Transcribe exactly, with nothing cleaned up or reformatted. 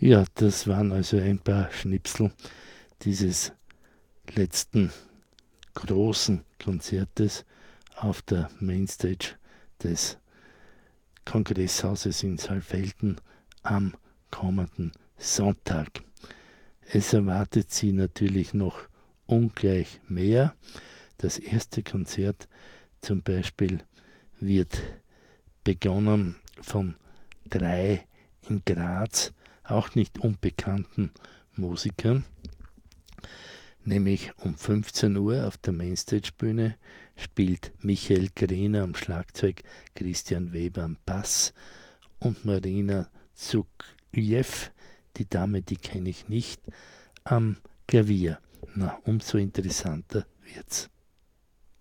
Ja, das waren also ein paar Schnipsel dieses letzten großen Konzertes auf der Mainstage des Kongresshauses in Saalfelden am kommenden Sonntag. Es erwartet Sie natürlich noch ungleich mehr. Das erste Konzert zum Beispiel wird begonnen von drei in Graz auch nicht unbekannten Musikern, nämlich um fünfzehn Uhr auf der Mainstage-Bühne spielt Michael Greiner am Schlagzeug, Christian Weber am Bass und Marina Zukljew, die Dame, die kenne ich nicht, am Klavier. Na, umso interessanter wird's.